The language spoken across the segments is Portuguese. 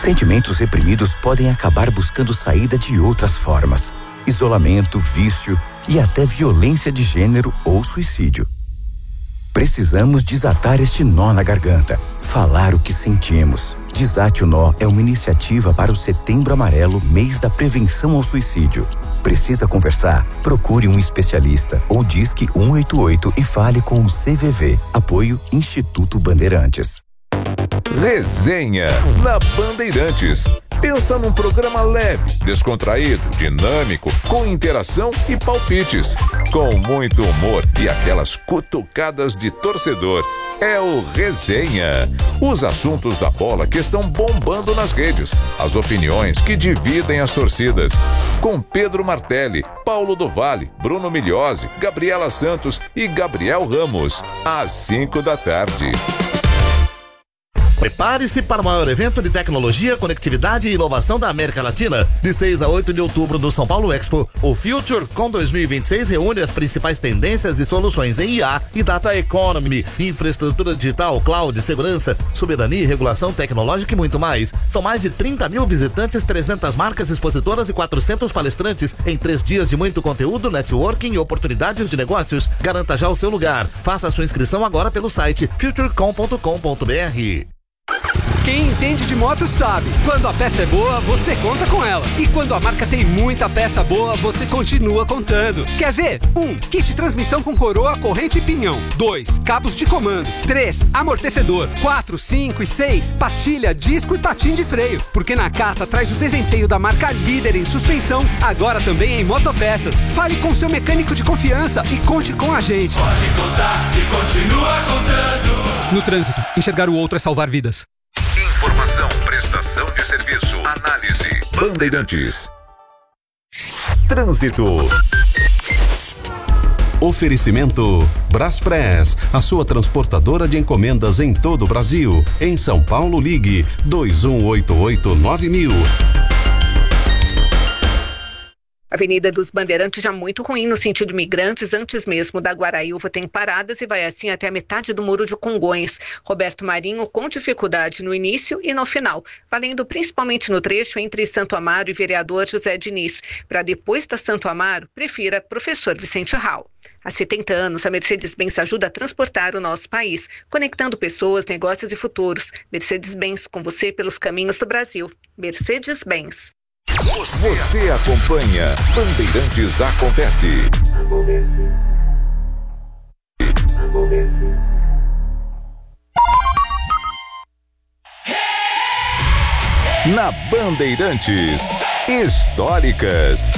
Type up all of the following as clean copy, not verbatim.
Sentimentos reprimidos podem acabar buscando saída de outras formas: isolamento, vício e até violência de gênero ou suicídio. Precisamos desatar este nó na garganta, falar o que sentimos. Desate o Nó é uma iniciativa para o Setembro Amarelo, mês da prevenção ao suicídio. Precisa conversar? Procure um especialista ou disque 188 e fale com o CVV. Apoio Instituto Bandeirantes. Resenha na Bandeirantes. Pensa num programa leve, descontraído, dinâmico, com interação e palpites, com muito humor e aquelas cutucadas de torcedor. É o Resenha. Os assuntos da bola que estão bombando nas redes, as opiniões que dividem as torcidas. Com Pedro Martelli, Paulo do Vale, Bruno Migliozzi, Gabriela Santos e Gabriel Ramos, às 5 da tarde. Prepare-se para o maior evento de tecnologia, conectividade e inovação da América Latina. De 6 a 8 de outubro no São Paulo Expo, o FutureCon 2026 reúne as principais tendências e soluções em IA e Data Economy, infraestrutura digital, cloud, segurança, soberania e regulação tecnológica e muito mais. São mais de 30 mil visitantes, 300 marcas expositoras e 400 palestrantes em 3 dias de muito conteúdo, networking e oportunidades de negócios. Garanta já o seu lugar. Faça a sua inscrição agora pelo site futurecon.com.br. Quem entende de moto sabe, quando a peça é boa, você conta com ela. E quando a marca tem muita peça boa, você continua contando. Quer ver? 1. Kit transmissão com coroa, corrente e pinhão. 2. Cabos de comando. 3. Amortecedor. 4, 5 e 6. Pastilha, disco e patim de freio. Porque Nakata traz o desempenho da marca líder em suspensão, agora também em motopeças. Fale com seu mecânico de confiança e conte com a gente. Pode contar e continua contando. No trânsito, enxergar o outro é salvar vidas. Informação, prestação de serviço, análise. Bandeirantes. Trânsito. Oferecimento Braspress, a sua transportadora de encomendas em todo o Brasil. Em São Paulo, ligue 2188-9000. Avenida dos Bandeirantes já muito ruim no sentido Imigrantes, antes mesmo da Guaraíva tem paradas e vai assim até a metade do Muro de Congonhas. Roberto Marinho com dificuldade no início e no final, valendo principalmente no trecho entre Santo Amaro e Vereador José Diniz. Para depois da Santo Amaro, prefira Professor Vicente Hall. Há 70 anos, a Mercedes-Benz ajuda a transportar o nosso país, conectando pessoas, negócios e futuros. Mercedes-Benz, com você pelos caminhos do Brasil. Mercedes-Benz. Você acompanha Bandeirantes Acontece. Na Bandeirantes, históricas.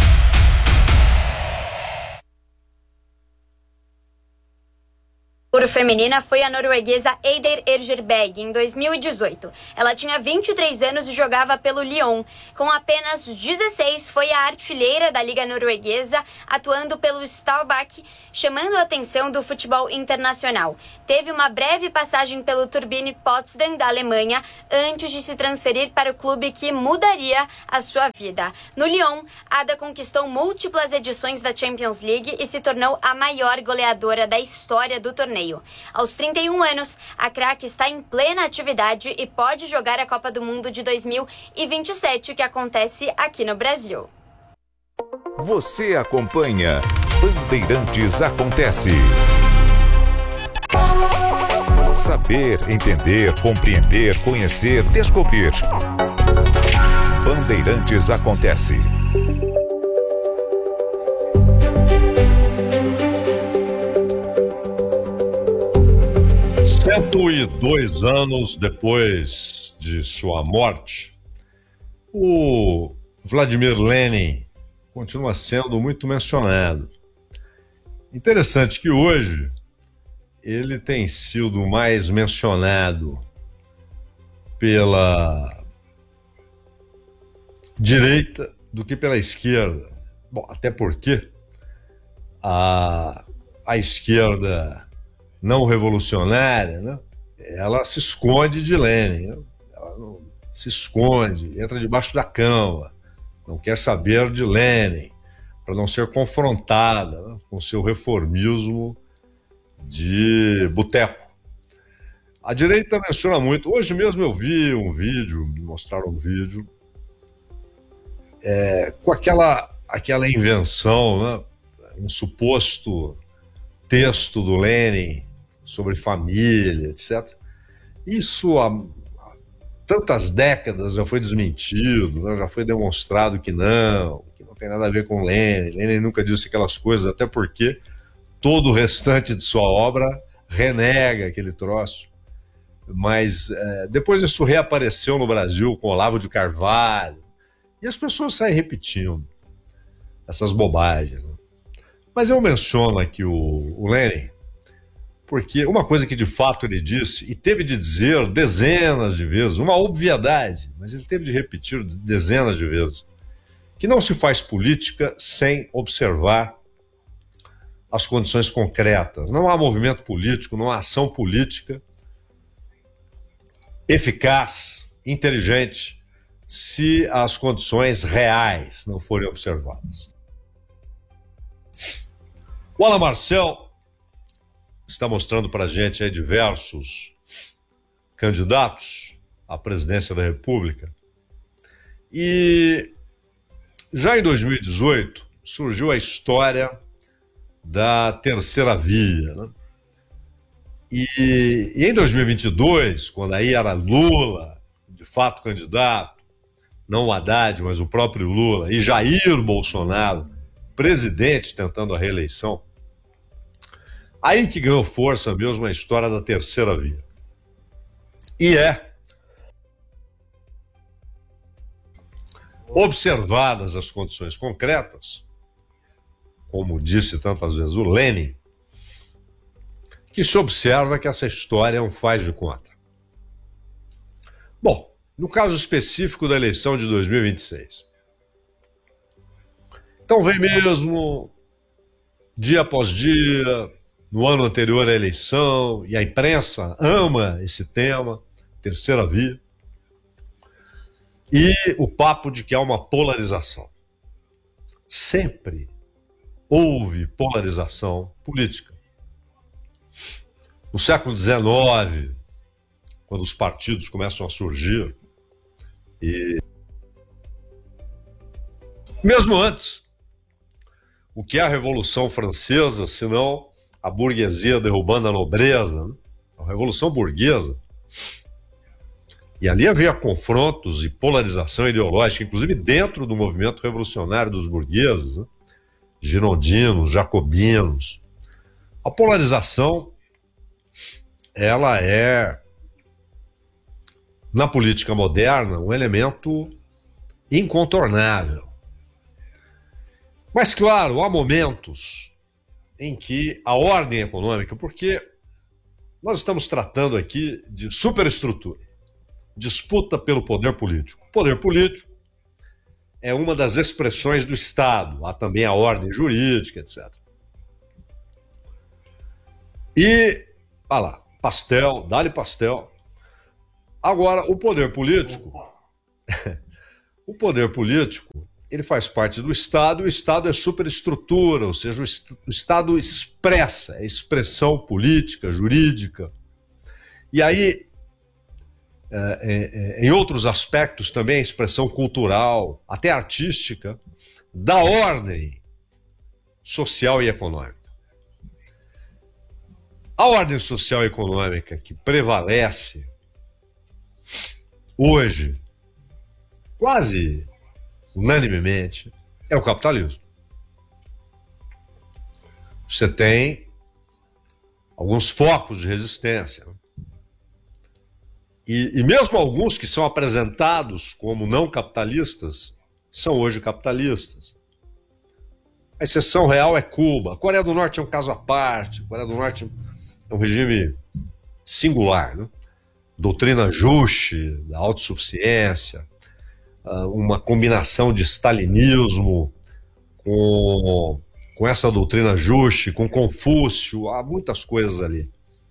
Por feminina foi a norueguesa Eider Egerberg, em 2018. Ela tinha 23 anos e jogava pelo Lyon. Com apenas 16, foi a artilheira da Liga Norueguesa, atuando pelo Stabæk, chamando a atenção do futebol internacional. Teve uma breve passagem pelo Turbine Potsdam, da Alemanha, antes de se transferir para o clube que mudaria a sua vida. No Lyon, Ada conquistou múltiplas edições da Champions League e se tornou a maior goleadora da história do torneio. Aos 31 anos, a craque está em plena atividade e pode jogar a Copa do Mundo de 2027, que acontece aqui no Brasil. Você acompanha Bandeirantes Acontece. Saber, entender, compreender, conhecer, descobrir. Bandeirantes Acontece. 102 anos depois de sua morte, o Vladimir Lenin continua sendo muito mencionado. Interessante que hoje ele tem sido mais mencionado pela direita do que pela esquerda. Bom, até porque a esquerda não revolucionária, né? Ela se esconde de Lenin, né? Ela não se esconde, entra debaixo da cama, não quer saber de Lenin, para não ser confrontada, né, com seu reformismo de boteco. A direita menciona muito. Hoje mesmo eu vi um vídeo, me mostraram um vídeo, com aquela invenção, né? Um suposto texto do Lenin sobre família, etc. Isso há tantas décadas já foi desmentido, né? Já foi demonstrado que não tem nada a ver com Lenin. Lenin nunca disse aquelas coisas, até porque todo o restante de sua obra renega aquele troço. Mas depois isso reapareceu no Brasil com Olavo de Carvalho, e as pessoas saem repetindo essas bobagens, né? Mas eu menciono aqui o Lenin, porque uma coisa que de fato ele disse, e teve de dizer dezenas de vezes, uma obviedade, mas ele teve de repetir dezenas de vezes, que não se faz política sem observar as condições concretas. Não há movimento político, não há ação política eficaz, inteligente, se as condições reais não forem observadas. O Alan Marcel está mostrando para a gente aí diversos candidatos à presidência da República. E já em 2018 surgiu a história da terceira via, né? E em 2022, quando aí era Lula, de fato candidato, não o Haddad, mas o próprio Lula, e Jair Bolsonaro, presidente tentando a reeleição, aí que ganhou força mesmo a história da terceira via. E observadas as condições concretas, como disse tantas vezes o Lenin, que se observa que essa história é um faz de conta. Bom, no caso específico da eleição de 2026. Então vem mesmo, dia após dia, no ano anterior à eleição, e a imprensa ama esse tema, terceira via, e o papo de que há uma polarização. Sempre houve polarização política. No século XIX, quando os partidos começam a surgir, e mesmo antes, o que é a Revolução Francesa, senão a burguesia derrubando a nobreza, né? A Revolução Burguesa. E ali havia confrontos e polarização ideológica, inclusive dentro do movimento revolucionário dos burgueses, né? Girondinos, jacobinos. A polarização, ela é, na política moderna, um elemento incontornável. Mas, claro, há momentos em que a ordem econômica, porque nós estamos tratando aqui de superestrutura, disputa pelo poder político. O poder político é uma das expressões do Estado, há também a ordem jurídica, etc. E, olha lá, pastel, dá-lhe pastel. Agora, o poder político, ele faz parte do Estado, e o Estado é superestrutura, ou seja, o Estado expressa, é expressão política, jurídica. E aí, em outros aspectos também, a expressão cultural, até artística, da ordem social e econômica. A ordem social e econômica que prevalece hoje, quase unanimemente, é o capitalismo. Você tem alguns focos de resistência, e mesmo alguns que são apresentados como não capitalistas são hoje capitalistas. A exceção real é Cuba. A Coreia do Norte é um caso à parte. A Coreia do Norte é um regime singular, né? Doutrina Juche, da autossuficiência, uma combinação de stalinismo com essa doutrina Juche, com Confúcio, há muitas coisas ali.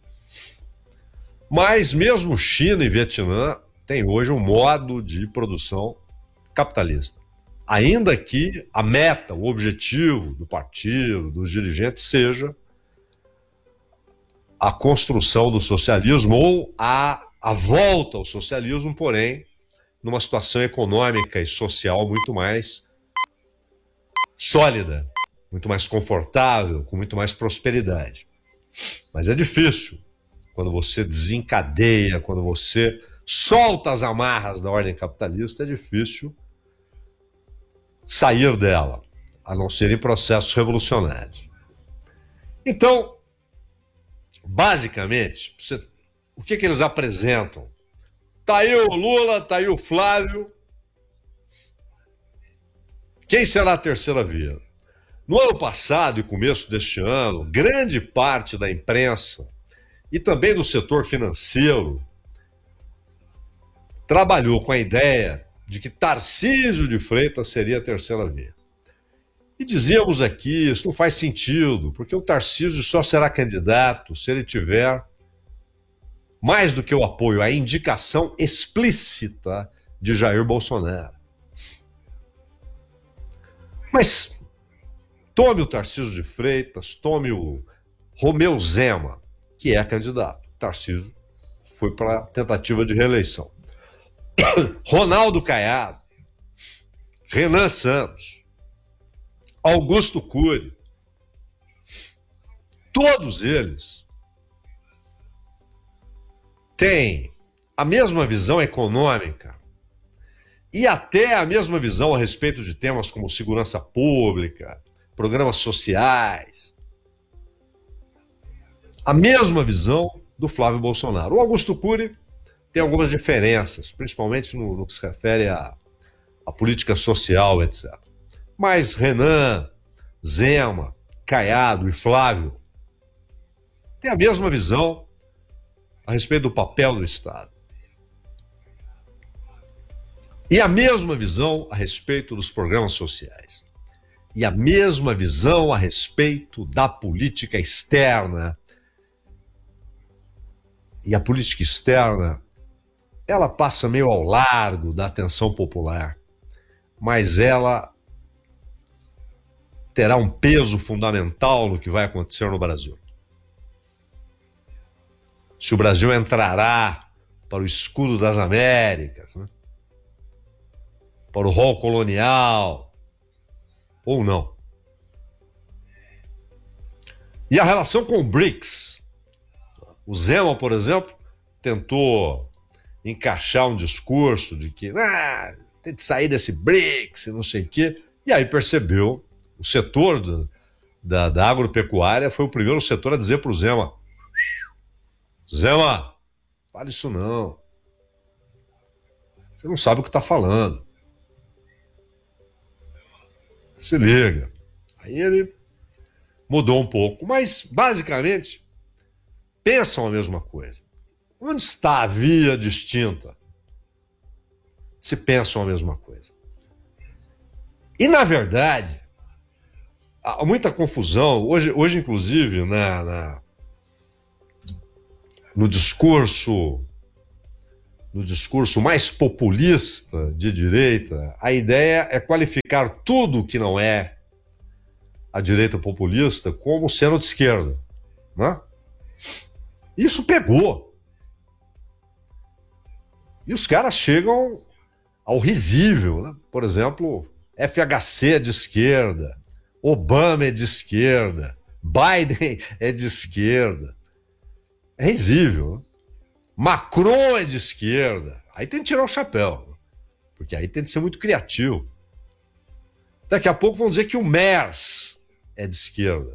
Mas mesmo China e Vietnã têm hoje um modo de produção capitalista. Ainda que a meta, o objetivo do partido, dos dirigentes, seja a construção do socialismo ou a volta ao socialismo, porém, numa situação econômica e social muito mais sólida, muito mais confortável, com muito mais prosperidade. Mas é difícil quando você desencadeia, quando você solta as amarras da ordem capitalista, é difícil sair dela, a não ser em processos revolucionários. Então, basicamente, o que eles apresentam? Tá aí o Lula, tá aí o Flávio. Quem será a terceira via? No ano passado e começo deste ano, grande parte da imprensa e também do setor financeiro trabalhou com a ideia de que Tarcísio de Freitas seria a terceira via. E dizíamos aqui, isso não faz sentido, porque o Tarcísio só será candidato se ele tiver mais do que o apoio, a indicação explícita de Jair Bolsonaro. Mas tome o Tarcísio de Freitas, tome o Romeu Zema, que é candidato. Tarcísio foi para a tentativa de reeleição. Ronaldo Caiado, Renan Santos, Augusto Cury, todos eles têm a mesma visão econômica e até a mesma visão a respeito de temas como segurança pública, programas sociais. A mesma visão do Flávio Bolsonaro. O Augusto Cury tem algumas diferenças, principalmente no que se refere à política social, etc. Mas Renan, Zema, Caiado e Flávio têm a mesma visão a respeito do papel do Estado. E a mesma visão a respeito dos programas sociais. E a mesma visão a respeito da política externa. E a política externa, ela passa meio ao largo da atenção popular, mas ela terá um peso fundamental no que vai acontecer no Brasil. Se o Brasil entrará para o escudo das Américas, né? Para o rol colonial, ou não. E a relação com o BRICS. O Zema, por exemplo, tentou encaixar um discurso de que tem que sair desse BRICS e não sei o quê, e aí percebeu, o setor da agropecuária foi o primeiro setor a dizer para o Zema: Zema, fala isso não. Você não sabe o que está falando. Se liga. Aí ele mudou um pouco, mas basicamente pensam a mesma coisa. Onde está a via distinta? Se pensam a mesma coisa. E, na verdade, há muita confusão. Hoje inclusive, no discurso mais populista de direita, a ideia é qualificar tudo que não é a direita populista como sendo de esquerda, né? Isso pegou. E os caras chegam ao risível, né? Por exemplo, FHC é de esquerda, Obama é de esquerda, Biden é de esquerda. É risível, né? Macron é de esquerda. Aí tem que tirar o chapéu, porque aí tem que ser muito criativo. Daqui a pouco vão dizer que o Merz é de esquerda.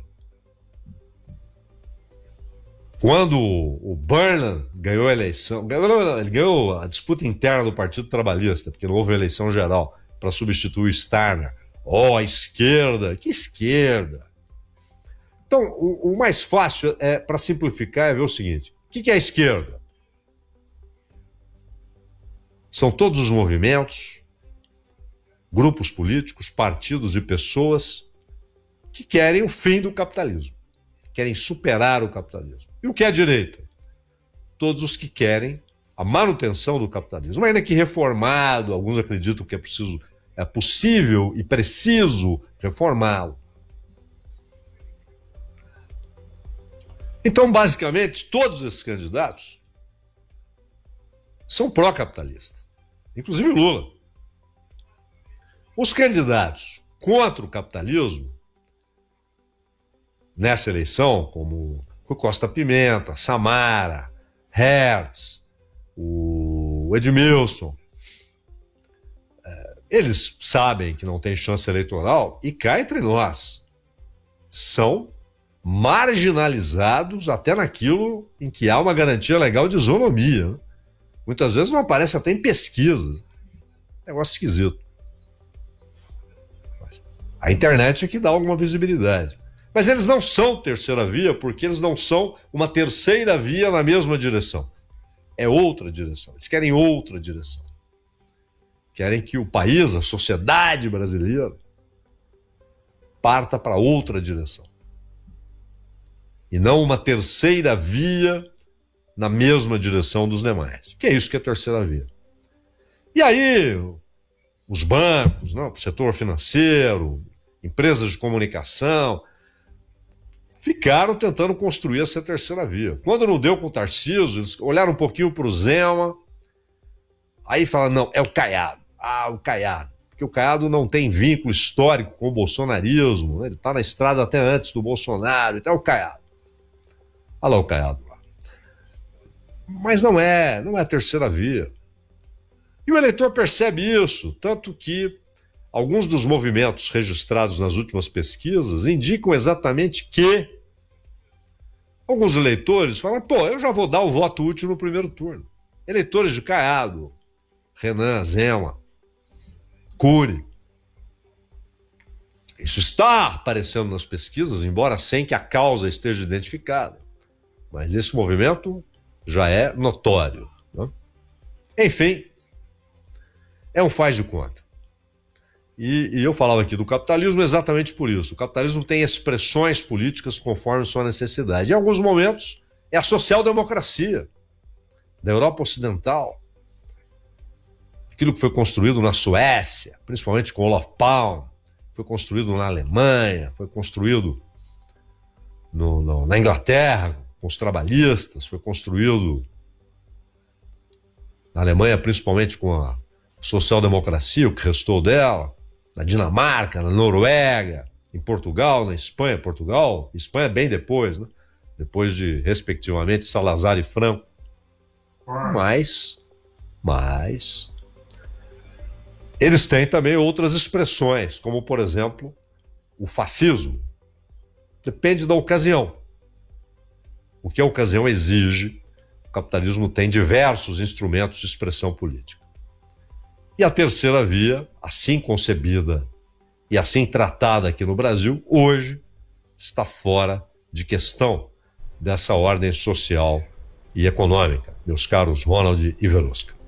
Quando o Burnham ganhou a eleição, ele ganhou a disputa interna do Partido Trabalhista, porque não houve eleição geral, para substituir o Starmer. A esquerda, que esquerda? Então, o mais fácil, para simplificar, é ver o seguinte: o que é a esquerda? São todos os movimentos, grupos políticos, partidos e pessoas que querem o fim do capitalismo, querem superar o capitalismo. E o que é a direita? Todos os que querem a manutenção do capitalismo, ainda que reformado. Alguns acreditam que é possível e preciso reformá-lo. Então, basicamente, todos esses candidatos são pró-capitalistas, inclusive Lula. Os candidatos contra o capitalismo nessa eleição, como Rui Costa Pimenta, Samara, Hertz, o Edmilson, eles sabem que não tem chance eleitoral e cá entre nós são marginalizados até naquilo em que há uma garantia legal de isonomia. Muitas vezes não aparece até em pesquisas. Negócio esquisito. A internet é que dá alguma visibilidade. Mas eles não são terceira via porque eles não são uma terceira via na mesma direção. É outra direção. Eles querem outra direção. Querem que o país, a sociedade brasileira, parta para outra direção. E não uma terceira via na mesma direção dos demais. Que é isso que é terceira via. E aí, os bancos, não, o setor financeiro, empresas de comunicação, ficaram tentando construir essa terceira via. Quando não deu com o Tarcísio, eles olharam um pouquinho para o Zema, aí falaram, não, é o Caiado. Ah, o Caiado. Porque o Caiado não tem vínculo histórico com o bolsonarismo, né? Ele está na estrada até antes do Bolsonaro, então é o Caiado. Olha lá o Caiado lá. Mas não é a terceira via. E o eleitor percebe isso, tanto que alguns dos movimentos registrados nas últimas pesquisas indicam exatamente que alguns eleitores falam, eu já vou dar o voto útil no primeiro turno. Eleitores de Caiado, Renan, Zema, Cury. Isso está aparecendo nas pesquisas, embora sem que a causa esteja identificada. Mas esse movimento já é notório, né? Enfim, é um faz de conta. E eu falava aqui do capitalismo exatamente por isso. O capitalismo tem expressões políticas conforme sua necessidade. Em alguns momentos, é a social-democracia da Europa Ocidental. Aquilo que foi construído na Suécia, principalmente com Olof Palme, foi construído na Alemanha, foi construído na Inglaterra, com os trabalhistas, foi construído na Alemanha, principalmente com a social-democracia, o que restou dela, na Dinamarca, na Noruega, em Portugal, na Espanha. Espanha bem depois, né? Depois de, respectivamente, Salazar e Franco. Mas eles têm também outras expressões, como, por exemplo, o fascismo. Depende da ocasião. O que a ocasião exige, o capitalismo tem diversos instrumentos de expressão política. E a terceira via, assim concebida e assim tratada aqui no Brasil, hoje está fora de questão dessa ordem social e econômica, meus caros Ronald e Verusca.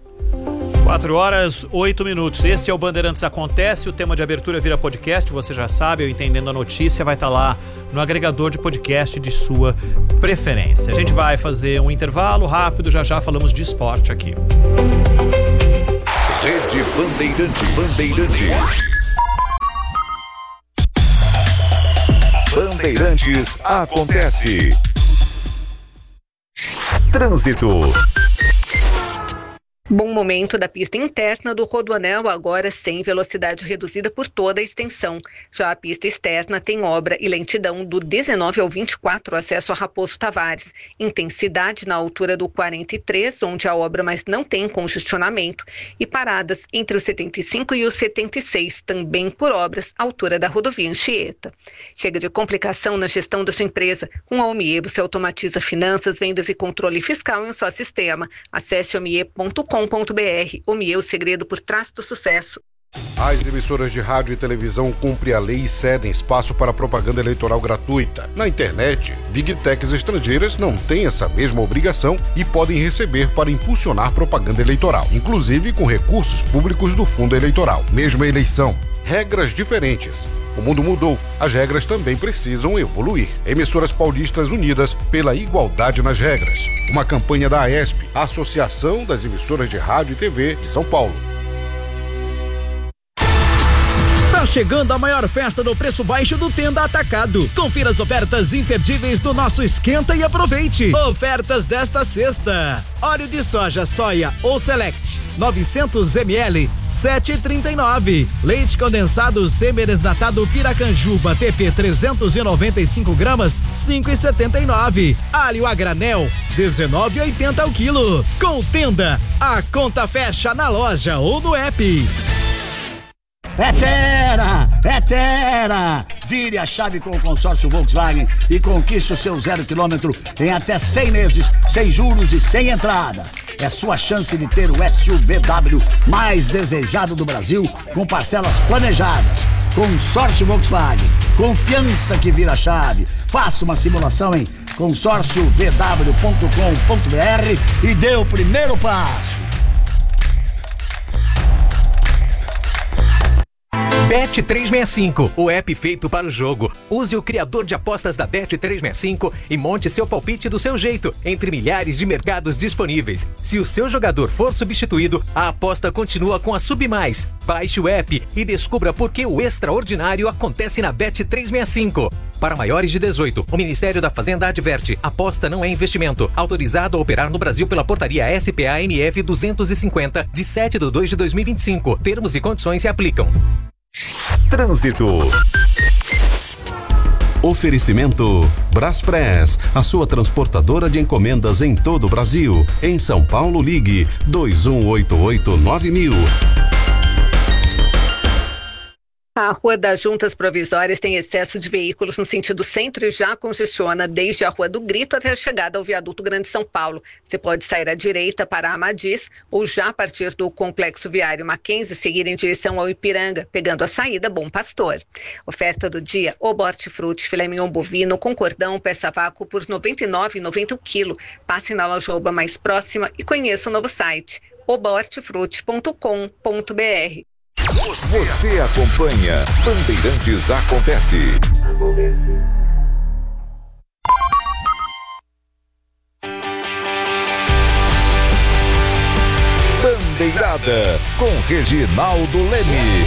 4h08. Este é o Bandeirantes Acontece. O tema de abertura vira podcast, você já sabe, eu Entendendo a Notícia vai estar lá no agregador de podcast de sua preferência. A gente vai fazer um intervalo rápido, já falamos de esporte aqui. Rede Bandeirantes. Bandeirantes Acontece. Trânsito. Bom momento da pista interna do Rodoanel, agora sem velocidade reduzida por toda a extensão. Já a pista externa tem obra e lentidão do 19 ao 24, acesso a Raposo Tavares. Intensidade na altura do 43, onde a obra mas não tem congestionamento. E paradas entre o 75 e o 76, também por obras, altura da rodovia Anchieta. Chega de complicação na gestão da sua empresa. Com a Omie, você automatiza finanças, vendas e controle fiscal em um só sistema. Acesse omie.com.br. Omie, o segredo por trás do sucesso. As emissoras de rádio e televisão cumprem a lei e cedem espaço para propaganda eleitoral gratuita. Na internet, Big Techs estrangeiras não têm essa mesma obrigação e podem receber para impulsionar propaganda eleitoral, inclusive com recursos públicos do fundo eleitoral. Mesma eleição, regras diferentes. O mundo mudou, as regras também precisam evoluir. Emissoras paulistas unidas pela igualdade nas regras. Uma campanha da AESP, Associação das Emissoras de Rádio e TV de São Paulo. Tá chegando a maior festa do preço baixo do Tenda Atacado. Confira as ofertas imperdíveis do nosso Esquenta e aproveite. Ofertas desta sexta. Óleo de soja Soia ou Select 900 ml 7,39. Leite condensado semi-desnatado Piracanjuba TP 395 gramas 5,79. Alho a granel 19,80 ao quilo. Com Tenda, a conta fecha na loja ou no app. É Tera! Vire a chave com o consórcio Volkswagen e conquiste o seu 0 km em até 100 meses, sem juros e sem entrada. É sua chance de ter o SUVW mais desejado do Brasil, com parcelas planejadas. Consórcio Volkswagen, confiança que vira chave. Faça uma simulação em consórciovw.com.br e dê o primeiro passo. Bet365, o app feito para o jogo. Use o criador de apostas da Bet365 e monte seu palpite do seu jeito, entre milhares de mercados disponíveis. Se o seu jogador for substituído, a aposta continua com a Submais. Baixe o app e descubra por que o extraordinário acontece na Bet365. Para maiores de 18, o Ministério da Fazenda adverte: aposta não é investimento. Autorizado a operar no Brasil pela portaria SPA-MF 250, de 7/2/2025. Termos e condições se aplicam. Trânsito. Oferecimento Braspress, a sua transportadora de encomendas em todo o Brasil. Em São Paulo, ligue 2188-9000. A Rua das Juntas Provisórias tem excesso de veículos no sentido centro e já congestiona desde a Rua do Grito até a chegada ao Viaduto Grande São Paulo. Você pode sair à direita para Amadis ou já a partir do Complexo Viário Mackenzie seguir em direção ao Ipiranga, pegando a saída Bom Pastor. Oferta do dia: Hortifruti, filé mignon bovino com cordão, peça vácuo por R$ 99,90 o quilo. Passe na loja Oba mais próxima e conheça o novo site, oba-hortifruti.com.br. Você acompanha Bandeirantes Acontece. Bandeirada com Reginaldo Leme.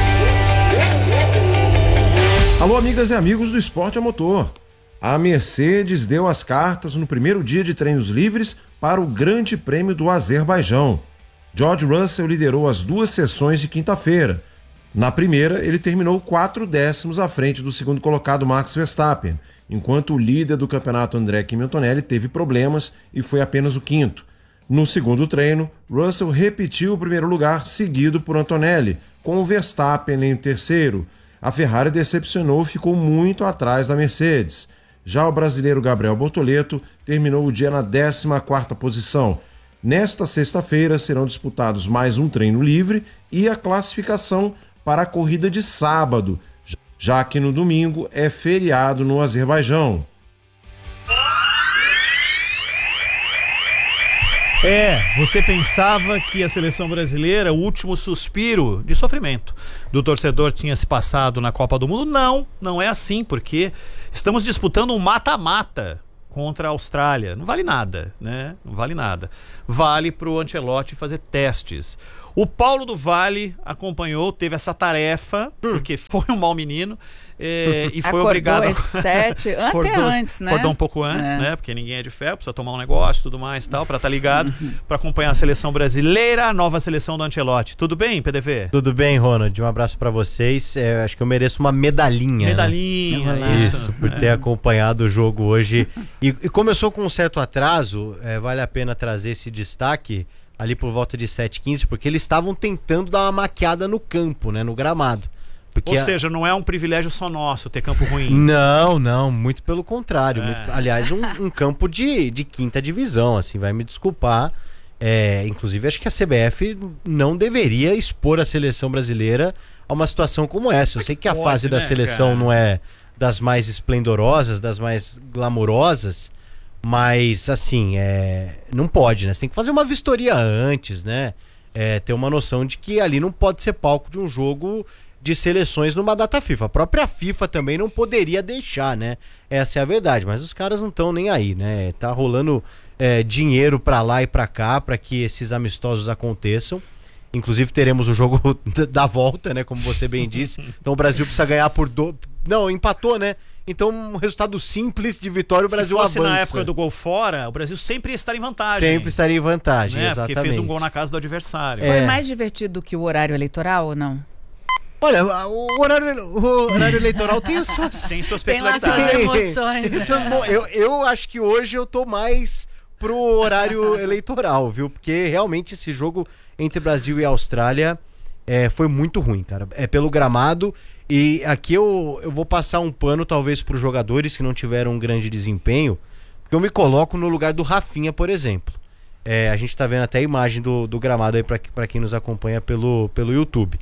Alô, amigas e amigos do esporte a motor. A Mercedes deu as cartas no primeiro dia de treinos livres para o Grande Prêmio do Azerbaijão. George Russell liderou as duas sessões de quinta-feira. Na primeira, ele terminou 4 décimos à frente do segundo colocado Max Verstappen, enquanto o líder do campeonato André Kimi Antonelli teve problemas e foi apenas o quinto. No segundo treino, Russell repetiu o primeiro lugar, seguido por Antonelli, com o Verstappen em terceiro. A Ferrari decepcionou e ficou muito atrás da Mercedes. Já o brasileiro Gabriel Bortoleto terminou o dia na 14ª posição. Nesta sexta-feira serão disputados mais um treino livre e a classificação para a corrida de sábado, já que no domingo é feriado no Azerbaijão. Você pensava que a seleção brasileira, o último suspiro de sofrimento do torcedor, tinha se passado na Copa do Mundo? Não é assim, porque estamos disputando um mata-mata contra a Austrália. Não vale nada, né? Não vale nada. Vale pro Ancelotti fazer testes. O Paulo do Vale acompanhou, teve essa tarefa, porque foi um mau menino, e foi obrigado às 7, até antes, né? Acordou um pouco antes, né? Porque ninguém é de ferro, precisa tomar um negócio e tudo mais e tal, pra estar ligado, pra acompanhar a seleção brasileira, a nova seleção do Ancelotti. Tudo bem, PDV? Tudo bem, Ronald. Um abraço pra vocês. Acho que eu mereço uma medalhinha. Medalhinha, né? Isso, por ter acompanhado o jogo hoje. E como eu sou com um certo atraso, vale a pena trazer esse destaque ali por volta de 7h15, porque eles estavam tentando dar uma maquiada no campo, né, no gramado. Porque Ou seja, não é um privilégio só nosso ter campo ruim. Não, muito pelo contrário. Aliás, um campo de quinta divisão, assim, vai me desculpar. Inclusive, acho que a CBF não deveria expor a seleção brasileira a uma situação como essa. Eu sei que a fase da seleção não é das mais esplendorosas, das mais glamurosas, mas, assim, não pode, né? Você tem que fazer uma vistoria antes, né? Ter uma noção de que ali não pode ser palco de um jogo de seleções numa data FIFA. A própria FIFA também não poderia deixar, né? Essa é a verdade, mas os caras não estão nem aí, né? Tá rolando dinheiro pra lá e pra cá pra que esses amistosos aconteçam. Inclusive teremos o jogo da volta, né? Como você bem disse. Então o Brasil precisa ganhar por... Não, empatou, né? Então um resultado simples de vitória, o Brasil avança. Se fosse na época do gol fora, o Brasil sempre ia estar em vantagem. Sempre estaria em vantagem, né? exatamente. Porque fez um gol na casa do adversário. Foi mais divertido do que o horário eleitoral ou não? Olha, o horário eleitoral tem suas peculiaridades. Tem emoções. Eu acho que hoje eu tô mais pro horário eleitoral, viu? Porque realmente esse jogo entre Brasil e Austrália foi muito ruim, cara. É pelo gramado. E aqui eu vou passar um pano talvez pros jogadores que não tiveram um grande desempenho, porque eu me coloco no lugar do Rafinha, por exemplo. A gente tá vendo até a imagem do gramado aí pra quem nos acompanha pelo YouTube.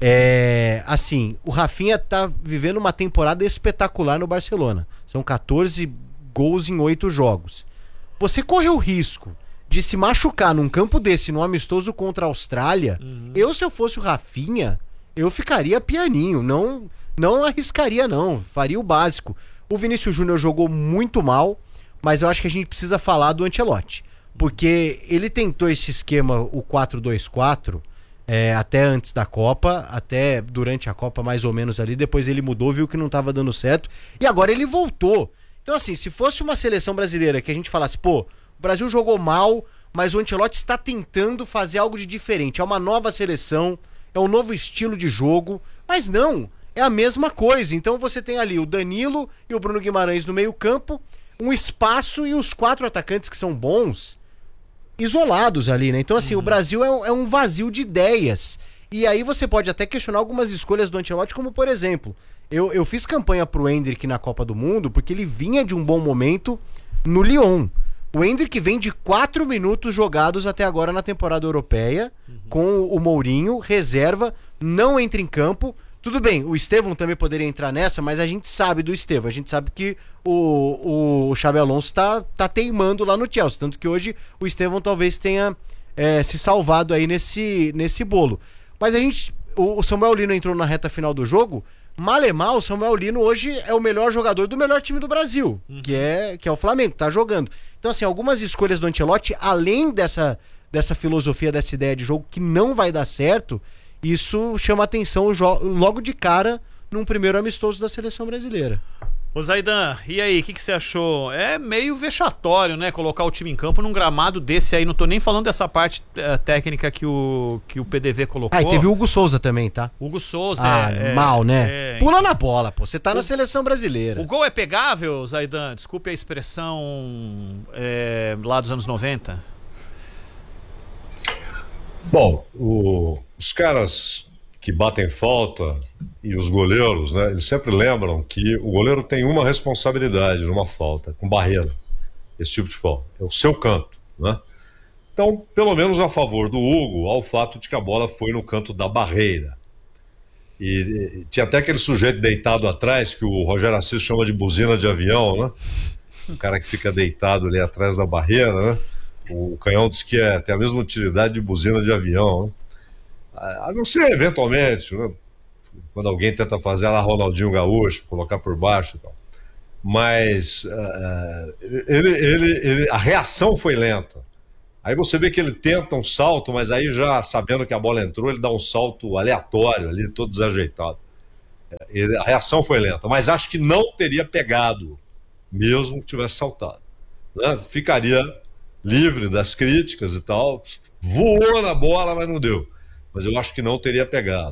Assim, o Rafinha tá vivendo uma temporada espetacular no Barcelona. São 14 gols em 8 jogos. Você corre o risco de se machucar num campo desse, num amistoso contra a Austrália. Se eu fosse o Rafinha, eu ficaria pianinho, não arriscaria não, faria o básico. O Vinícius Júnior jogou muito mal, mas eu acho que a gente precisa falar do Ancelotti, porque ele tentou esse esquema, o 4-2-4, até antes da Copa, até durante a Copa mais ou menos ali, depois ele mudou, viu que não estava dando certo, e agora ele voltou. Então assim, se fosse uma seleção brasileira que a gente falasse, pô, o Brasil jogou mal, mas o Ancelotti está tentando fazer algo de diferente, é uma nova seleção, é um novo estilo de jogo, mas não, é a mesma coisa. Então você tem ali o Danilo e o Bruno Guimarães no meio campo, um espaço e os 4 atacantes que são bons, isolados ali, né? Então assim, o Brasil é um vazio de ideias. E aí você pode até questionar algumas escolhas do Ancelotti, como por exemplo, eu fiz campanha pro Endrick na Copa do Mundo, porque ele vinha de um bom momento no Lyon. O Endrick vem de 4 minutos jogados até agora na temporada europeia, com o Mourinho, reserva, não entra em campo. Tudo bem, o Estevão também poderia entrar nessa, mas a gente sabe do Estevão, a gente sabe que o Xabi Alonso tá teimando lá no Chelsea, tanto que hoje o Estevão talvez tenha se salvado aí nesse bolo. Mas o Samuel Lino entrou na reta final do jogo, mal e mal, o Samuel Lino hoje é o melhor jogador do melhor time do Brasil, que é o Flamengo, tá jogando. Então assim, algumas escolhas do Ancelotti, além dessa filosofia, dessa ideia de jogo que não vai dar certo, isso chama atenção logo de cara num primeiro amistoso da seleção brasileira. Ô Zaidan, e aí, o que você achou? É meio vexatório, né, colocar o time em campo num gramado desse aí, não tô nem falando dessa parte técnica que o PDV colocou. E teve o Hugo Souza também, tá? Hugo Souza, mal, né? Pula na bola, pô, você tá na seleção brasileira. O gol é pegável, Zaidan? Desculpe a expressão lá dos anos 90. Bom, os caras que batem falta e os goleiros, né, eles sempre lembram que o goleiro tem uma responsabilidade numa falta, com barreira, esse tipo de falta, é o seu canto, né? Então, pelo menos a favor do Hugo, ao fato de que a bola foi no canto da barreira. E tinha até aquele sujeito deitado atrás, que o Rogério Assis chama de buzina de avião, né? O cara que fica deitado ali atrás da barreira, né? O Canhão diz que tem a mesma utilidade de buzina de avião, né? A não ser eventualmente, né, quando alguém tenta fazer lá Ronaldinho Gaúcho, colocar por baixo e tal. Mas a reação foi lenta. Aí você vê que ele tenta um salto, mas aí já sabendo que a bola entrou, ele dá um salto aleatório ali, todo desajeitado. A reação foi lenta, mas acho que não teria pegado, mesmo que tivesse saltado, né? Ficaria livre das críticas e tal, voou na bola, mas não deu. Mas eu acho que não teria pegado.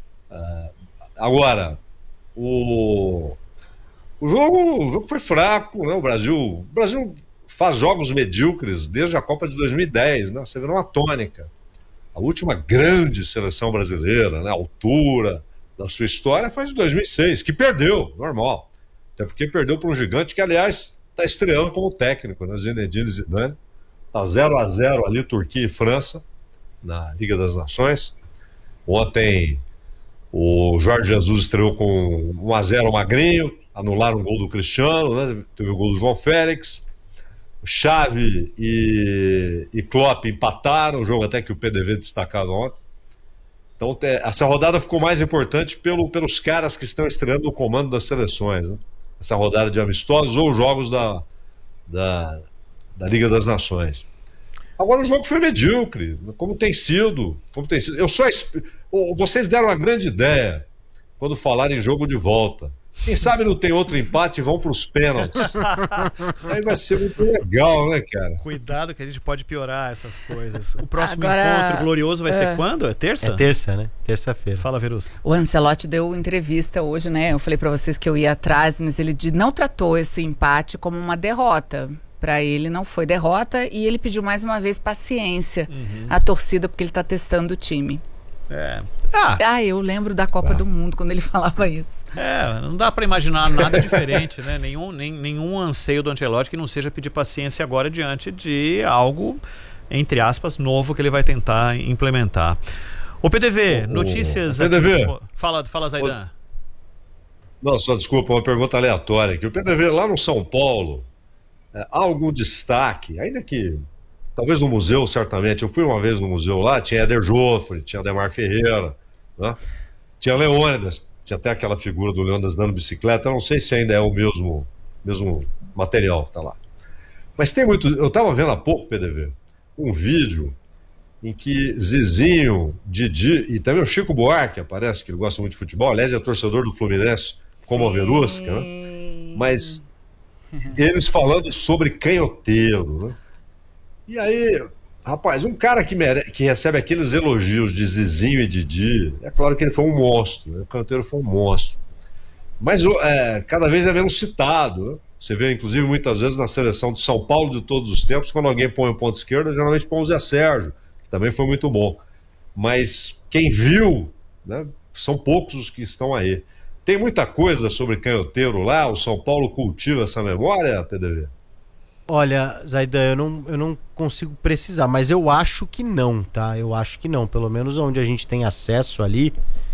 Agora, o jogo foi fraco, né? O Brasil faz jogos medíocres desde a Copa de 2010, né? Você vê uma tônica. A última grande seleção brasileira, né? A altura da sua história foi de 2006, que perdeu, normal. Até porque perdeu para um gigante que, aliás, está estreando como técnico, né? Zinedine Zidane. Está 0-0 ali, Turquia e França, na Liga das Nações. Ontem o Jorge Jesus estreou com 1-0 magrinho, anularam o gol do Cristiano, né? Teve o gol do João Félix. Xavi e Klopp empataram o jogo, até que o PDV destacava ontem. Então essa rodada ficou mais importante pelos caras que estão estreando no comando das seleções, né? Essa rodada de amistosos ou jogos da Liga das Nações. Agora o jogo foi medíocre, como tem sido. Vocês deram uma grande ideia quando falaram em jogo de volta. Quem sabe não tem outro empate e vão para os pênaltis. Aí vai ser muito legal, né, cara? Cuidado que a gente pode piorar essas coisas. O próximo encontro glorioso vai ser quando? É terça? É terça, né? Terça-feira. Fala, Verusca. O Ancelotti deu entrevista hoje, né? Eu falei pra vocês que eu ia atrás, mas ele não tratou esse empate como uma derrota. Pra ele não foi derrota e ele pediu mais uma vez paciência à torcida, porque ele tá testando o time. Eu lembro da Copa do Mundo quando ele falava isso. Não dá pra imaginar nada diferente, né? Nenhum anseio do Ancelotti que não seja pedir paciência agora diante de algo, entre aspas, novo que ele vai tentar implementar. O PDV, notícias... PDV. Fala, Zaidan. Não, só desculpa, uma pergunta aleatória aqui. O PDV lá no São Paulo, há algum destaque, ainda que... Talvez no museu, certamente. Eu fui uma vez no museu lá, tinha Éder Joffre, tinha Ademar Ferreira, né? Tinha Leônidas, tinha até aquela figura do Leônidas dando bicicleta. Eu não sei se ainda é o mesmo material, tá lá. Mas tem muito... Eu estava vendo há pouco, PDV, um vídeo em que Zizinho, Didi e também o Chico Buarque aparece, que ele gosta muito de futebol. Aliás, é torcedor do Fluminense, como a Verusca, né? Mas eles falando sobre canhoteiro, né? E aí, rapaz, um cara que recebe aqueles elogios de Zizinho e Didi, é claro que ele foi um monstro, né? O canhoteiro foi um monstro. Mas cada vez é menos citado, né? Você vê, inclusive, muitas vezes na seleção de São Paulo de todos os tempos, quando alguém põe um ponto esquerda, geralmente põe o Zé Sérgio, que também foi muito bom. Mas quem viu, né, são poucos os que estão aí. Tem muita coisa sobre canhoteiro lá, o São Paulo cultiva essa memória, PDV? Olha, Zaidan, eu não consigo precisar, mas eu acho que não, tá? Eu acho que não, pelo menos onde a gente tem acesso ali,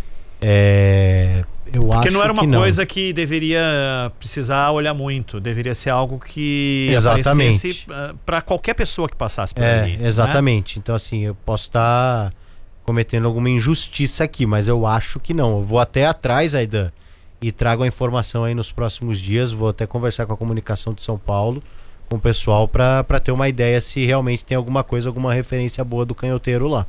eu acho que não era uma coisa que deveria precisar olhar muito, deveria ser algo que aparecesse para qualquer pessoa que passasse por ali. Exatamente, né? Então assim, eu posso estar cometendo alguma injustiça aqui, mas eu acho que não. Eu vou até atrás, Zaidan, e trago a informação aí nos próximos dias, vou até conversar com a comunicação de São Paulo, com o pessoal para ter uma ideia se realmente tem alguma coisa, alguma referência boa do canhoteiro lá.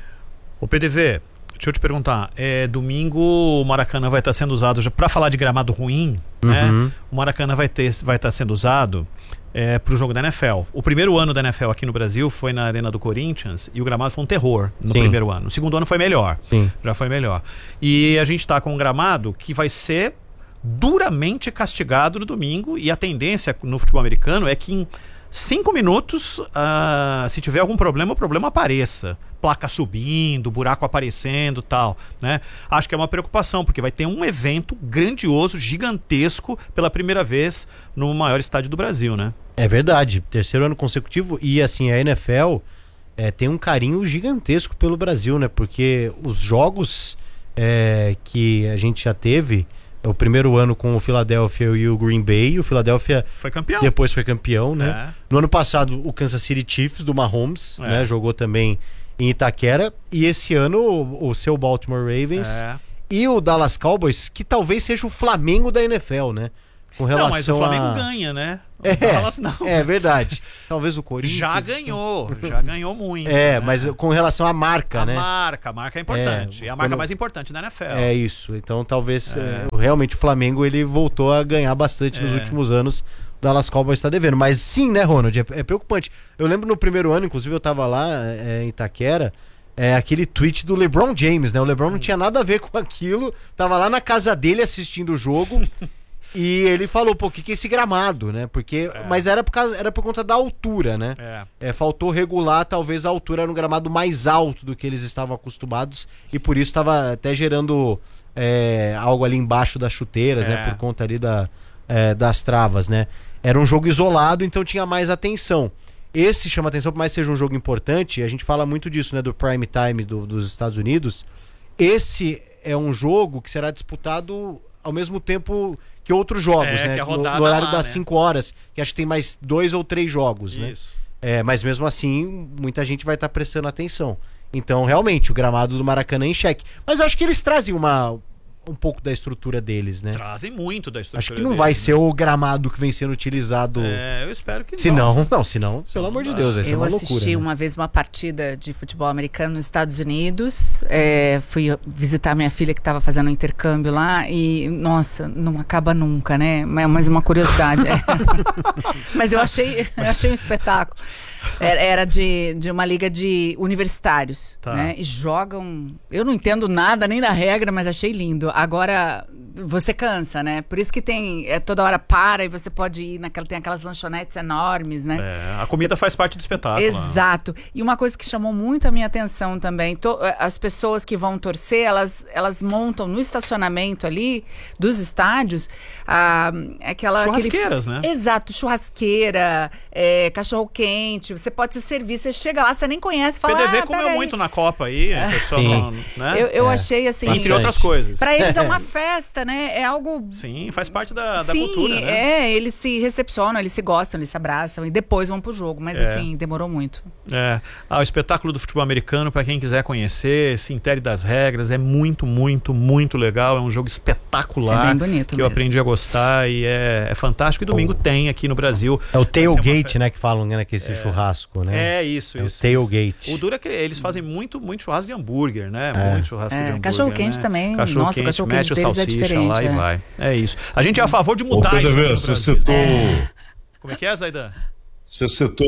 O PDV, deixa eu te perguntar, domingo o Maracanã vai estar sendo usado, para falar de gramado ruim, né? O Maracanã vai estar sendo usado para o jogo da NFL. O primeiro ano da NFL aqui no Brasil foi na Arena do Corinthians e o gramado foi um terror no primeiro ano. O segundo ano foi melhor, já foi melhor. E a gente está com um gramado que vai ser duramente castigado no domingo, e a tendência no futebol americano é que em 5 minutos, se tiver algum problema, o problema apareça. Placa subindo, buraco aparecendo, tal, né? Acho que é uma preocupação, porque vai ter um evento grandioso, gigantesco, pela primeira vez no maior estádio do Brasil, né? É verdade, terceiro ano consecutivo, e assim, a NFL tem um carinho gigantesco pelo Brasil, né? Porque os jogos que a gente já teve, o primeiro ano com o Philadelphia e o Green Bay, o Philadelphia foi campeão. Depois foi campeão, né? No ano passado, o Kansas City Chiefs do Mahomes, né? Jogou também em Itaquera, e esse ano o seu Baltimore Ravens e o Dallas Cowboys, que talvez seja o Flamengo da NFL, né? Com relação não, mas o Flamengo ganha, né? O Dallas não. É verdade. Talvez o Corinthians já ganhou muito. Né? Mas com relação à marca, né? A marca é importante. É a marca mais importante da NFL. É isso. Então talvez realmente o Flamengo ele voltou a ganhar bastante nos últimos anos. O Dallas Cowboys está devendo. Mas sim, né, Ronald? É preocupante. Eu lembro no primeiro ano, inclusive eu tava lá em Itaquera, aquele tweet do LeBron James, né? O LeBron não tinha nada a ver com aquilo. Tava lá na casa dele assistindo o jogo. E ele falou, pô, o que é esse gramado, né? Porque, mas era por conta da altura, né? Faltou regular, talvez, a altura no gramado mais alto do que eles estavam acostumados, e por isso estava até gerando algo ali embaixo das chuteiras, né? Por conta ali das travas, né? Era um jogo isolado, então tinha mais atenção. Esse chama atenção, por mais que seja um jogo importante, a gente fala muito disso, né? Do prime time dos Estados Unidos. Esse é um jogo que será disputado ao mesmo tempo que outros jogos, né? No horário das 5 horas, que acho que tem mais 2 ou 3 jogos, isso, né? Mas mesmo assim, muita gente vai estar prestando atenção. Então, realmente, o gramado do Maracanã é em xeque. Mas eu acho que eles trazem uma um pouco da estrutura deles, né? Trazem muito da estrutura Acho que não deles, vai né? ser o gramado que vem sendo utilizado. Eu espero que não. Senão, pelo amor de Deus, vai ser uma loucura. Eu assisti uma vez uma partida de futebol americano nos Estados Unidos. Fui visitar minha filha que estava fazendo um intercâmbio lá e, nossa, não acaba nunca, né? Mas uma curiosidade. Mas eu achei um espetáculo. Era de uma liga de universitários, né? E jogam... Eu não entendo nada nem da regra, mas achei lindo. Agora, você cansa, né? Por isso que tem... toda hora para e você pode ir tem aquelas lanchonetes enormes, né? A comida faz parte do espetáculo. Exato. E uma coisa que chamou muito a minha atenção também, as pessoas que vão torcer, elas montam no estacionamento ali dos estádios churrasqueiras, né? Exato, churrasqueira, cachorro-quente. Você pode se servir, você chega lá, você nem conhece, fala... PDV comeu muito na Copa aí, pessoal, né? Eu achei assim... Entre outras coisas. Pra eles é uma festa, né? É algo... Sim, faz parte da cultura, né? Eles se recepcionam, eles se gostam, eles se abraçam e depois vão pro jogo, mas assim, demorou muito. O espetáculo do futebol americano, pra quem quiser conhecer, se intere das regras, é muito, muito, muito legal, é um jogo espetacular. É bem bonito que eu aprendi a gostar e é fantástico, e domingo tem aqui no Brasil. É o tailgate, né, que falam, né, que esse churrasco, né? Isso. O tailgate. O duro é que eles fazem muito churrasco de hambúrguer, né? Muito churrasco de hambúrguer. Cachorro-quente, né? Também. Nossa, o cachorro-quente deles é diferente. Lá e vai. É isso. A gente é a favor de mudar PDV, isso no você Brasil. citou... Como é que é, Zaidan? Você citou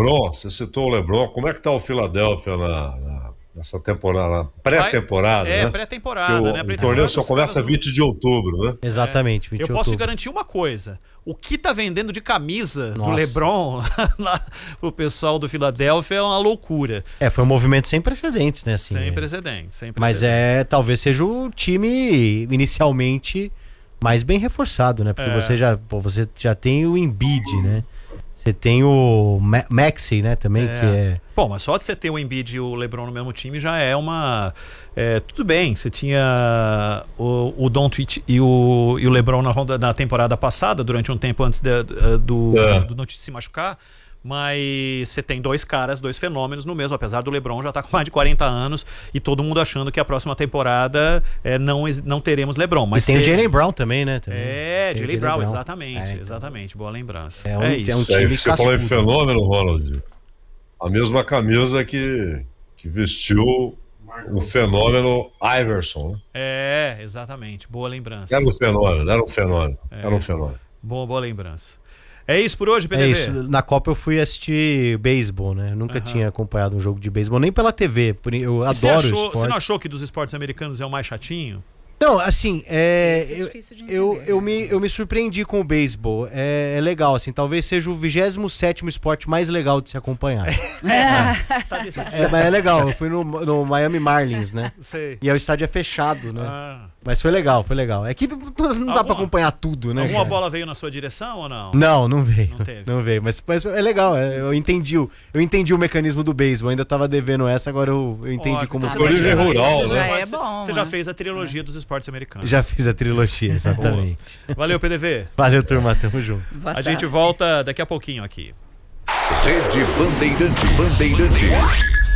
o LeBron. Como é que tá o Philadelphia nessa temporada, pré-temporada, né? Pré-temporada, né? O torneio só começa 20 de outubro, né? Exatamente, 20 de outubro. Eu posso te garantir uma coisa. O que tá vendendo de camisa do LeBron lá pro pessoal do Philadelphia é uma loucura. Foi um movimento sem precedentes, né? Assim, sem precedentes. Mas talvez seja o time inicialmente mais bem reforçado, né? Porque você já tem o Embiid, né? Você tem o Maxey, né, também, que é... Bom, mas só de você ter o Embiid e o LeBron no mesmo time já é uma... tudo bem, você tinha o Doncic e o LeBron na temporada passada, durante um tempo antes do Doncic se machucar, mas você tem dois fenômenos no mesmo, apesar do LeBron já estar com mais de 40 anos e todo mundo achando que a próxima temporada não teremos LeBron. Mas tem o Jaylen Brown também, né? Jaylen Brown, exatamente, boa lembrança. É um time você falou em fenômeno, Ronald, a mesma camisa que vestiu o fenômeno Iverson, né? Exatamente, boa lembrança. Era um fenômeno. Boa lembrança. É isso por hoje, PDV? É isso. Na Copa eu fui assistir beisebol, né? Eu nunca tinha acompanhado um jogo de beisebol, nem pela TV. Eu adoro esporte. Você não achou que dos esportes americanos é o mais chatinho? Não, assim, eu me surpreendi com o beisebol. É legal, assim, talvez seja o 27º esporte mais legal de se acompanhar. Mas é legal, eu fui no Miami Marlins, né? Sei. E o estádio é fechado, né? Mas foi legal. É que não dá pra acompanhar tudo, né? Alguma bola veio na sua direção ou não? Não veio. Não veio, mas é legal, eu entendi o mecanismo do beisebol, ainda tava devendo essa, agora eu entendi como foi. Origem rural, né? Você já fez a trilogia dos esportes americanos. Já fiz a trilogia, exatamente. Valeu, PDV. Valeu, turma, tamo junto. A gente volta daqui a pouquinho aqui. Rede Bandeirantes.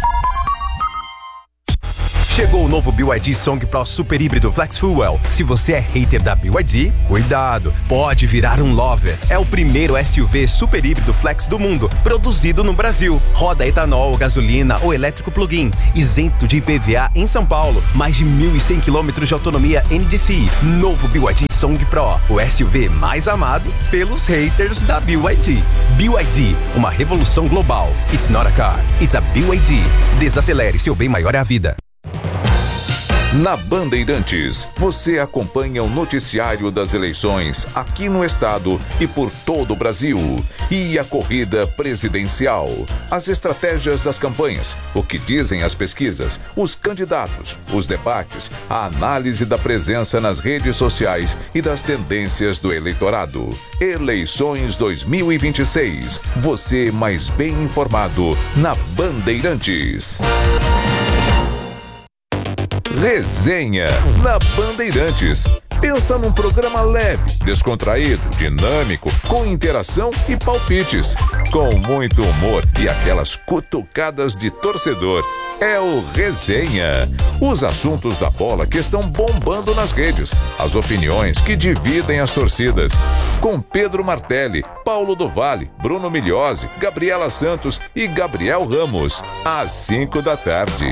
Chegou o novo BYD Song Pro Super Híbrido Flex Fuel. Se você é hater da BYD, cuidado, pode virar um lover. É o primeiro SUV super híbrido flex do mundo, produzido no Brasil. Roda etanol, gasolina ou elétrico plug-in, isento de IPVA em São Paulo. Mais de 1.100 km de autonomia NDCi. Novo BYD Song Pro, o SUV mais amado pelos haters da BYD. BYD, uma revolução global. It's not a car, it's a BYD. Desacelere, seu bem maior é a vida. Na Bandeirantes, você acompanha o noticiário das eleições aqui no estado e por todo o Brasil. E a corrida presidencial, as estratégias das campanhas, o que dizem as pesquisas, os candidatos, os debates, a análise da presença nas redes sociais e das tendências do eleitorado. Eleições 2026. Você mais bem informado na Bandeirantes. Resenha na Bandeirantes. Pensa num programa leve, descontraído, dinâmico, com interação e palpites, com muito humor e aquelas cutucadas de torcedor. é o Resenha. Os assuntos da bola que estão bombando nas redes, as opiniões que dividem as torcidas. Com Pedro Martelli, Paulo do Vale, Bruno Migliozzi, Gabriela Santos e Gabriel Ramos, às 5 da tarde.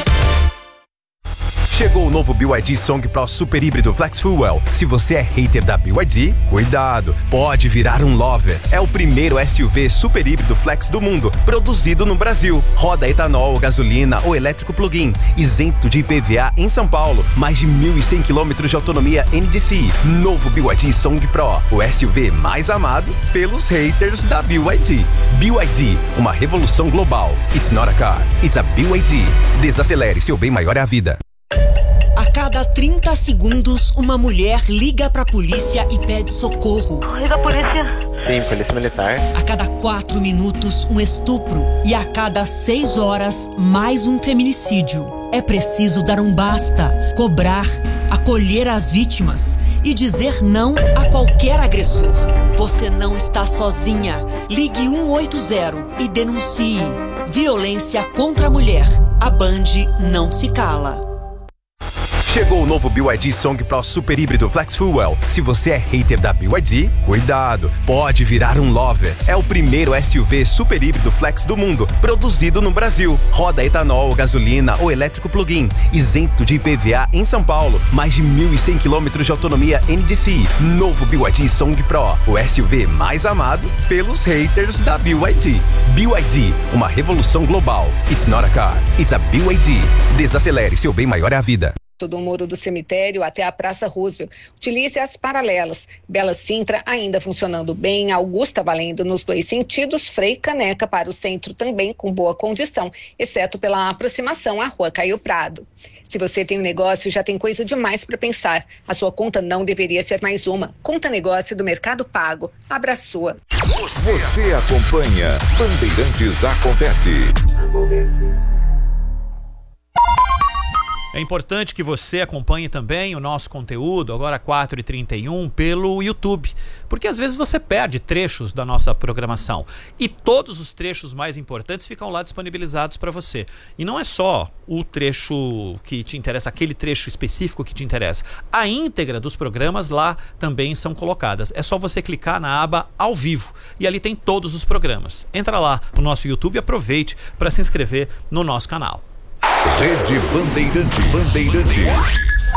Chegou o novo BYD Song Pro Super Híbrido Flex Fuel. Se você é hater da BYD, cuidado, pode virar um lover. É o primeiro SUV super híbrido flex do mundo, produzido no Brasil. Roda etanol, gasolina ou elétrico plug-in, isento de IPVA em São Paulo. Mais de 1.100 km de autonomia NDCi. Novo BYD Song Pro, o SUV mais amado pelos haters da BYD. BYD, uma revolução global. It's not a car, it's a BYD. Desacelere, seu bem maior é a vida. A cada 30 segundos, uma mulher liga pra polícia e pede socorro. Liga a polícia. Sim, polícia militar. A cada 4 minutos, um estupro. E a cada 6 horas, mais um feminicídio. É preciso dar um basta, cobrar, acolher as vítimas e dizer não a qualquer agressor. Você não está sozinha. Ligue 180 e denuncie. Violência contra a mulher. A Band não se cala. Chegou o novo BYD Song Pro Super Híbrido Flex Fuel. Se você é hater da BYD, cuidado, pode virar um lover. É o primeiro SUV super híbrido flex do mundo, produzido no Brasil. Roda etanol, gasolina ou elétrico plug-in, isento de IPVA em São Paulo. Mais de 1.100 km de autonomia NDCi. Novo BYD Song Pro, o SUV mais amado pelos haters da BYD. BYD, uma revolução global. It's not a car, it's a BYD. Desacelere, seu bem maior é a vida. Do Muro do Cemitério até a Praça Roosevelt. Utilize as paralelas. Bela Sintra ainda funcionando bem, Augusta valendo nos 2 sentidos, Frei Caneca para o centro também com boa condição, exceto pela aproximação à Rua Caio Prado. Se você tem um negócio, já tem coisa demais para pensar. A sua conta não deveria ser mais uma. Conta negócio do Mercado Pago. Abra a sua. Você acompanha Bandeirantes Acontece. É importante que você acompanhe também o nosso conteúdo, agora 4h31, pelo YouTube. Porque às vezes você perde trechos da nossa programação. E todos os trechos mais importantes ficam lá disponibilizados para você. E não é só o trecho que te interessa, aquele trecho específico que te interessa. A íntegra dos programas lá também são colocadas. É só você clicar na aba Ao Vivo. E ali tem todos os programas. Entra lá no nosso YouTube e aproveite para se inscrever no nosso canal. Rede Bandeirantes.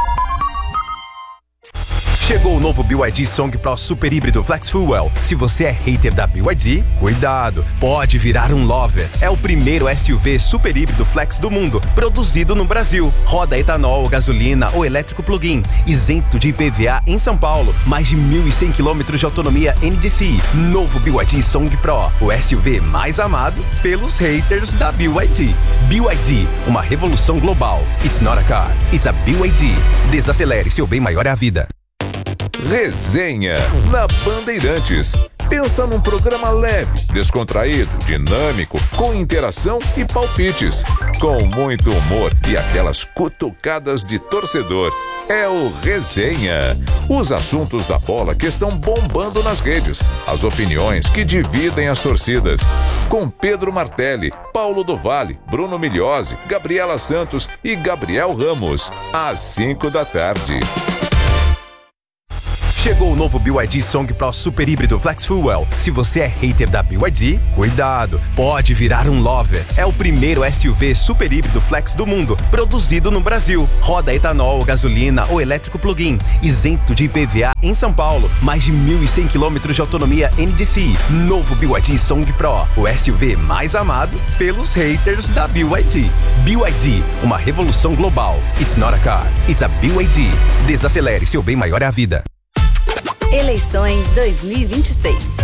Chegou o novo BYD Song Pro Super Híbrido Flex Fuel. Se você é hater da BYD, cuidado, pode virar um lover. É o primeiro SUV super híbrido flex do mundo, produzido no Brasil. Roda etanol, gasolina ou elétrico plug-in, isento de IPVA em São Paulo. Mais de 1.100 km de autonomia NDCi. Novo BYD Song Pro, o SUV mais amado pelos haters da BYD. BYD, uma revolução global. It's not a car, it's a BYD. Desacelere, seu bem maior é a vida. Resenha na Bandeirantes. Pensa num programa leve, descontraído, dinâmico, com interação e palpites. Com muito humor e aquelas cutucadas de torcedor. É o Resenha. Os assuntos da bola que estão bombando nas redes. As opiniões que dividem as torcidas. Com Pedro Martelli, Paulo do Vale, Bruno Migliozzi, Gabriela Santos e Gabriel Ramos. Às 5 da tarde. Chegou o novo BYD Song Pro Super Híbrido Flex Fuel. Se você é hater da BYD, cuidado, pode virar um lover. É o primeiro SUV super híbrido flex do mundo, produzido no Brasil. Roda etanol, gasolina ou elétrico plug-in, isento de IPVA em São Paulo. Mais de 1.100 km de autonomia NDCi. Novo BYD Song Pro, o SUV mais amado pelos haters da BYD. BYD, uma revolução global. It's not a car, it's a BYD. Desacelere, seu bem maior é a vida. Eleições 2026.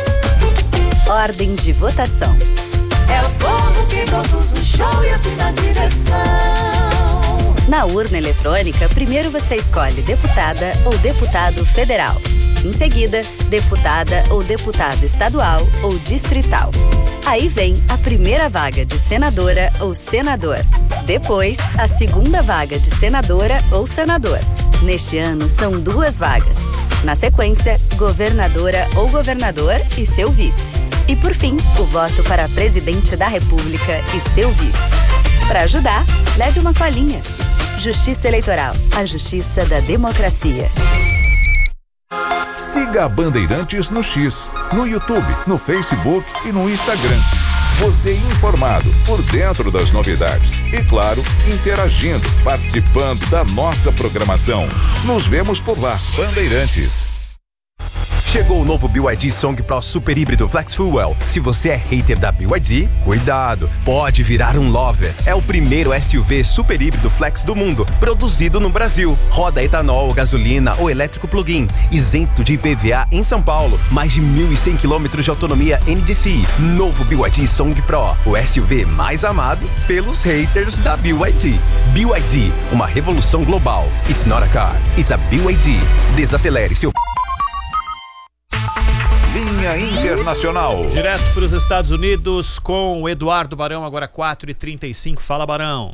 Ordem de votação. É o povo que produz o show e assina a direção. Na urna eletrônica, primeiro você escolhe deputada ou deputado federal. Em seguida, deputada ou deputado estadual ou distrital. Aí vem a primeira vaga de senadora ou senador. Depois, a segunda vaga de senadora ou senador. Neste ano, são 2 vagas. Na sequência, governadora ou governador e seu vice. E por fim, o voto para presidente da República e seu vice. Para ajudar, leve uma colinha. Justiça Eleitoral, a justiça da democracia. Siga a Bandeirantes no X, no YouTube, no Facebook e no Instagram. Você informado, por dentro das novidades e, claro, interagindo, participando da nossa programação. Nos vemos por lá, Bandeirantes. Chegou o novo BYD Song Pro Super Híbrido Flex Fuel. Se você é hater da BYD, cuidado, pode virar um lover. É o primeiro SUV super híbrido flex do mundo, produzido no Brasil. Roda etanol, gasolina ou elétrico plug-in, isento de IPVA em São Paulo. Mais de 1.100 km de autonomia NDC. Novo BYD Song Pro, o SUV mais amado pelos haters da BYD. BYD, uma revolução global. It's not a car, it's a BYD. Desacelere seu... Linha Internacional. Direto para os Estados Unidos com o Eduardo Barão, agora 4h35. Fala, Barão.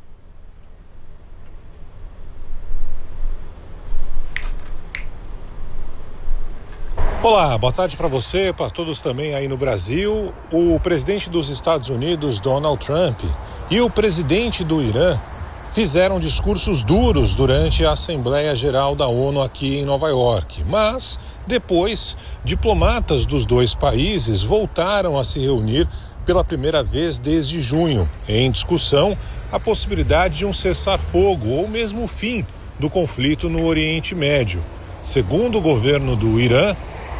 Olá, boa tarde para você, para todos também aí no Brasil. O presidente dos Estados Unidos, Donald Trump, e o presidente do Irã fizeram discursos duros durante a Assembleia Geral da ONU aqui em Nova York, mas depois, diplomatas dos dois países voltaram a se reunir pela primeira vez desde junho, em discussão a possibilidade de um cessar-fogo ou mesmo o fim do conflito no Oriente Médio. Segundo o governo do Irã,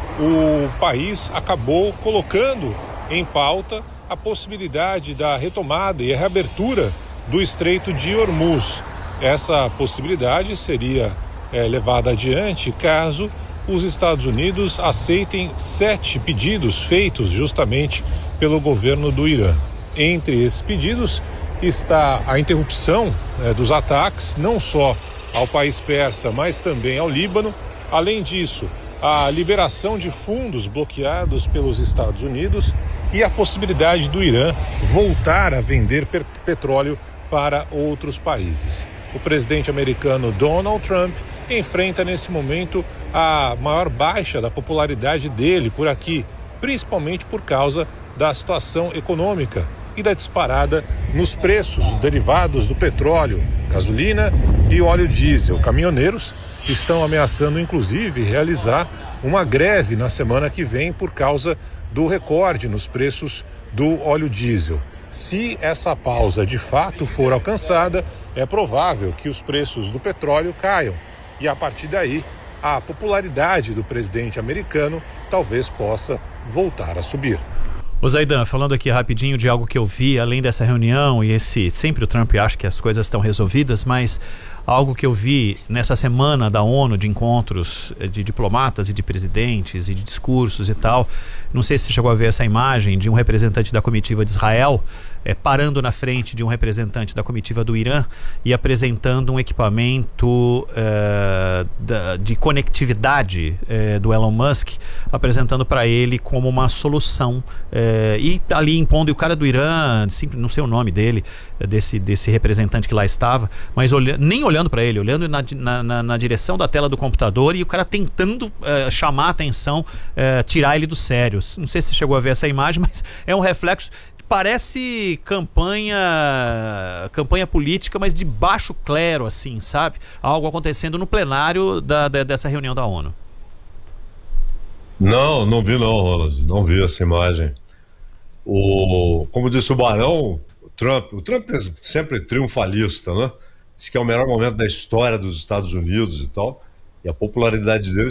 o país acabou colocando em pauta a possibilidade da retomada e a reabertura do Estreito de Hormuz. Essa possibilidade seria levada adiante caso os Estados Unidos aceitem 7 pedidos feitos justamente pelo governo do Irã. Entre esses pedidos está a interrupção dos ataques, não só ao país persa, mas também ao Líbano. Além disso, a liberação de fundos bloqueados pelos Estados Unidos e a possibilidade do Irã voltar a vender petróleo para outros países. O presidente americano Donald Trump enfrenta nesse momento a maior baixa da popularidade dele por aqui, principalmente por causa da situação econômica e da disparada nos preços derivados do petróleo, gasolina e óleo diesel. Caminhoneiros estão ameaçando, inclusive, realizar uma greve na semana que vem por causa do recorde nos preços do óleo diesel. Se essa pausa de fato for alcançada, é provável que os preços do petróleo caiam e, a partir daí, a popularidade do presidente americano talvez possa voltar a subir. Ô Zaidan, falando aqui rapidinho de algo que eu vi além dessa reunião, e sempre o Trump acha que as coisas estão resolvidas, mas algo que eu vi nessa semana da ONU, de encontros de diplomatas e de presidentes e de discursos e tal, não sei se você chegou a ver essa imagem de um representante da comitiva de Israel parando na frente de um representante da comitiva do Irã e apresentando um equipamento de conectividade do Elon Musk, apresentando para ele como uma solução e ali impondo, e o cara do Irã, não sei o nome dele, desse representante que lá estava, mas nem olhando para ele, olhando na direção da tela do computador, e o cara tentando chamar a atenção, tirar ele do sério. Não sei se você chegou a ver essa imagem, mas é um reflexo. Parece campanha política, mas de baixo clero, assim, sabe? Algo acontecendo no plenário dessa reunião da ONU. Não vi não, Ronald. Não vi essa imagem. Como disse o Barão, o Trump é sempre triunfalista, né? Diz que é o melhor momento da história dos Estados Unidos e tal. E a popularidade dele